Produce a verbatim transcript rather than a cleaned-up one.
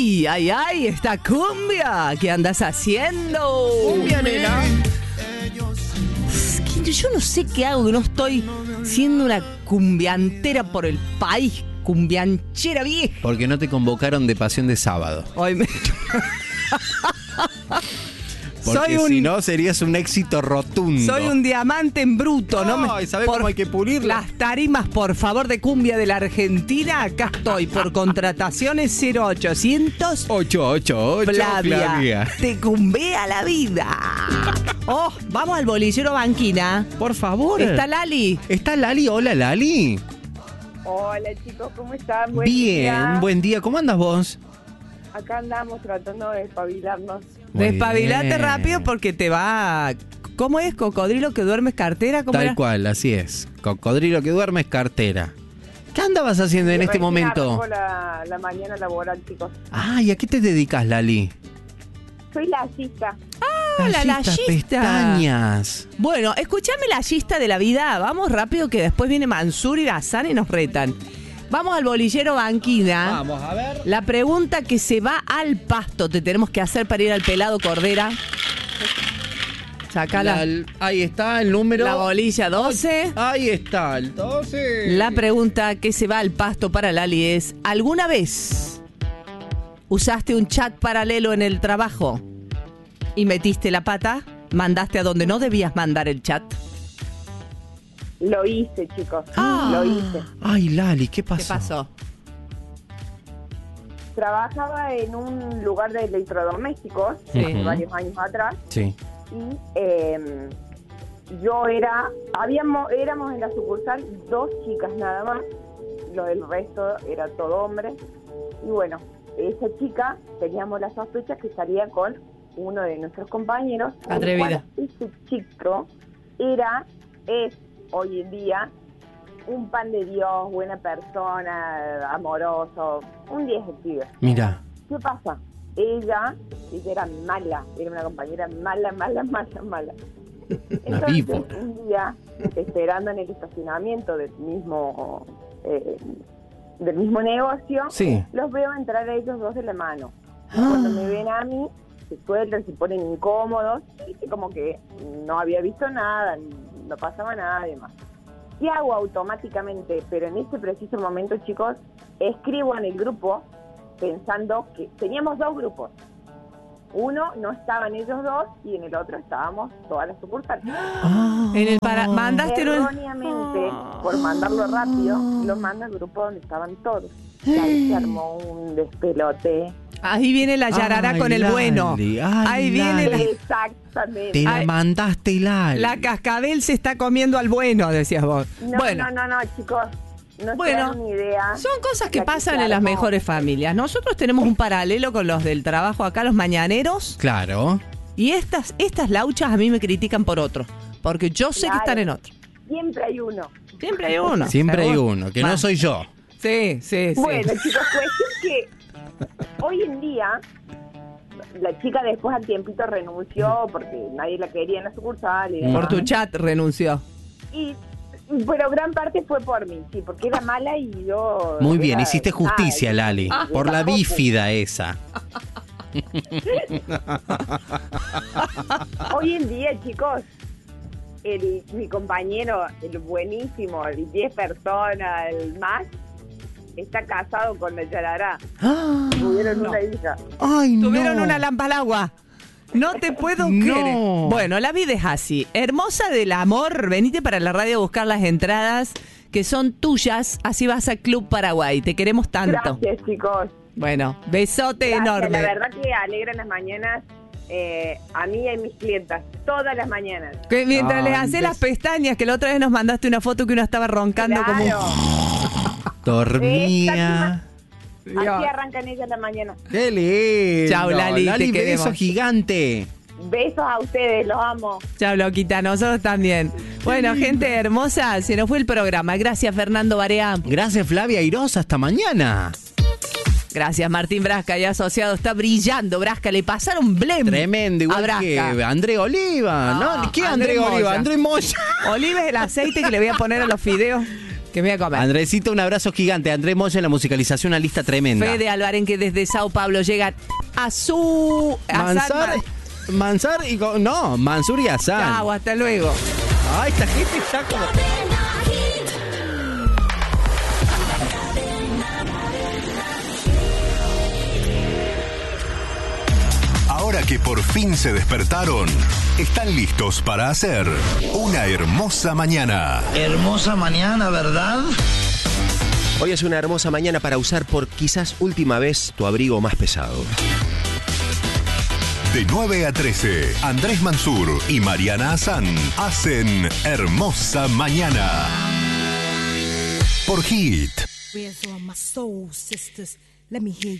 Ay, ay, ay, esta cumbia. ¿Qué andas haciendo? Cumbia, nena. Es que yo no sé qué hago, que no estoy siendo una cumbiantera por el país. Cumbianchera vieja. Porque no te convocaron de Pasión de Sábado. Hoy me... Porque soy un, si no, serías un éxito rotundo. Soy un diamante en bruto, ¿no? No, me, ¿sabés cómo hay que pulirla? Las tarimas, por favor, de cumbia de la Argentina, acá estoy, por contrataciones cero ochocientos. ocho ocho ocho, Flavia, Flavia. te cumbea la vida. Oh, vamos al bolillero Banquina. Por favor. ¿Está Lali? ¿Está Lali? Hola, Lali. Hola chicos, ¿cómo están? Buen Bien, día. buen día. ¿Cómo andas vos? Acá andamos tratando de espabilarnos. Muy Despabilate bien. rápido porque te va... ¿Cómo es? ¿Cocodrilo que duermes cartera? ¿Cómo Tal era? cual, así es. Cocodrilo que duerme es cartera. ¿Qué andabas haciendo en Y este recién momento? arrancó La, la mañana laboral, chicos. Ay, ¿a qué te dedicas, Lali? Soy lasista. Ah, la Lallistas, layista. Pestañas. Bueno, escúchame la lista de la vida. Vamos rápido que después viene Mansur y Gazán y nos retan. Vamos al bolillero Banquina. Vamos a ver. La pregunta que se va al pasto te tenemos que hacer para ir al pelado Cordera. Sacá la, La- ahí está el número. la bolilla doce. Ahí está, el doce. La pregunta que se va al pasto para Lali es: ¿alguna vez usaste un chat paralelo en el trabajo y metiste la pata? ¿Mandaste a donde no debías mandar el chat? Lo hice, chicos. Ah. Lo hice. Ay, Lali, ¿qué pasó? ¿Qué pasó? Trabajaba en un lugar de electrodomésticos Sí. hace varios años atrás Sí. y eh, yo era, habíamos, éramos en la sucursal dos chicas nada más, lo del resto era todo hombre. Y bueno, esa chica teníamos la sospecha que salía con uno de nuestros compañeros. Atrevida. Ese chico era, es hoy en día un pan de Dios, buena persona, amoroso, un diez de pibe. Mira. ¿Qué pasa? Ella, ella era mala, era una compañera mala, mala, mala, mala. Entonces, víbora. un día, esperando en el estacionamiento del mismo eh, del mismo negocio, Sí. los veo entrar a ellos dos de la mano. Y cuando me ven a mí, se sueltan, se ponen incómodos, y como que no había visto nada, no pasaba nada y demás. ¿Qué hago automáticamente? Pero en ese preciso momento, chicos, escribo en el grupo pensando que teníamos dos grupos. Uno no estaban ellos dos y en el otro estábamos todas las sucursales. En el para... Mandaste un... Erróneamente, por mandarlo rápido, lo mando al grupo donde estaban todos. Y ahí se armó un despelote. Ahí viene la yarará Ay, con el Lali, bueno. ay, Ahí viene la, Lali. Exactamente. Te la Ay. mandaste, Lali. la cascabel se está comiendo al bueno, decías vos. No, bueno, no, no, no, chicos. No Bueno, se dan ni idea. son cosas que La pasan se en las armó. mejores familias. Nosotros tenemos un paralelo con los del trabajo acá, los mañaneros. Claro. Y estas, estas lauchas a mí me critican por otro. Porque yo sé que Claro. están en otro. Siempre hay uno. Siempre hay uno. Siempre hay Seguro. uno, que Va. no soy yo. Sí, sí, sí. Bueno, chicos, cuestión que hoy en día la chica después al tiempito renunció porque nadie la quería en la sucursal. Y, Por demás. tu chat renunció. y pero gran parte fue por mí, sí, porque era mala y yo... Muy bien, era- hiciste justicia, Ay, Lali. Ah. Por la bífida esa. Hoy en día, chicos, el, mi compañero, el buenísimo, el diez personas, el más, está casado con la Yarará. Ah, Tuvieron una hija. Ay, no. Tuvieron una lámpara al agua. No te puedo No. creer. Bueno, la vida es así. Hermosa del amor, venite para la radio a buscar las entradas que son tuyas. Así vas a Club Paraguay. Te queremos tanto. Gracias, chicos. Bueno, besote Gracias, enorme. La verdad que alegran las mañanas eh, a mí y a mis clientas, todas las mañanas. Que mientras Ay, les haces bes- las pestañas, que la otra vez nos mandaste una foto que uno estaba roncando como Claro, un... Dormía. así arrancan ellas la mañana. Qué lindo. Chau, Lali, te Lali, queremos. beso gigante. Besos a ustedes, los amo. Chao, loquita, nosotros también. Bueno, gente hermosa, se nos fue el programa. Gracias, Fernando Barea. Gracias, Flavia Irosa. Hasta mañana. Gracias, Martín Brasca y asociado. Está brillando, Brasca. Le pasaron blem. Tremendo, a igual Brasca. que André Oliva. No, ¿No? ¿Qué André André, Oliva? Moya. André Moya. Oliva es el aceite que le voy a poner a los fideos. Que me voy a comer. Andresito, un abrazo gigante. Andrés Moya en la musicalización, una lista tremenda. Fede Albarén, que desde Sao Paulo llegan a su... Mansar, Mansar y... No, Mansur y Hassan. Chau, hasta luego. Ay, esta gente está como... Ahora que por fin se despertaron, están listos para hacer una hermosa mañana. Hermosa mañana, ¿verdad? Hoy es una hermosa mañana para usar por quizás última vez tu abrigo más pesado. De nueve a trece, Andrés Mansur y Mariana Hassan hacen Hermosa Mañana. Por Hit. Where's all my soul sisters? Let me hear